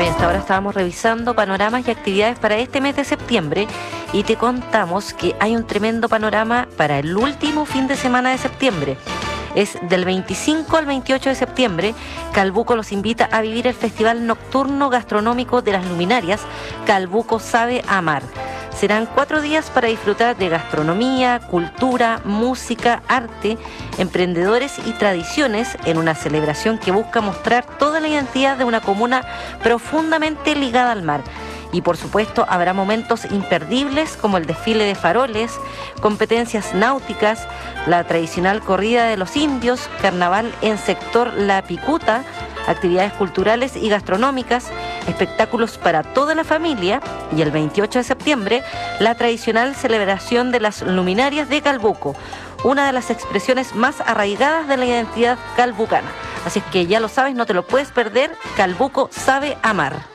y hasta ahora estábamos revisando panoramas y actividades para este mes de septiembre y te contamos que hay un tremendo panorama para el último fin de semana de septiembre. Es del 25 al 28 de septiembre. Calbuco los invita a vivir el Festival Nocturno Gastronómico de las Luminarias Calbuco Sabe Amar. Serán 4 días para disfrutar de gastronomía, cultura, música, arte, emprendedores y tradiciones en una celebración que busca mostrar toda la identidad de una comuna profundamente ligada al mar. Y por supuesto habrá momentos imperdibles como el desfile de faroles, competencias náuticas, la tradicional corrida de los indios, carnaval en sector La Picuta, actividades culturales y gastronómicas, espectáculos para toda la familia y el 28 de septiembre la tradicional celebración de las luminarias de Calbuco, una de las expresiones más arraigadas de la identidad calbucana. Así es que ya lo sabes, no te lo puedes perder, Calbuco Sabe Amar.